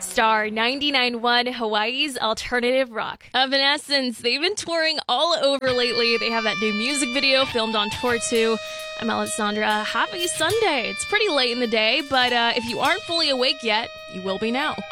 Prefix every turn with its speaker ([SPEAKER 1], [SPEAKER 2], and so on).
[SPEAKER 1] Star 99.1, Hawaii's alternative rock. Evanescence, they've been touring all over lately. They have that new music video filmed on tour too. I'm Alessandra. Happy Sunday. It's pretty late in the day, but if you aren't fully awake yet, you will be now.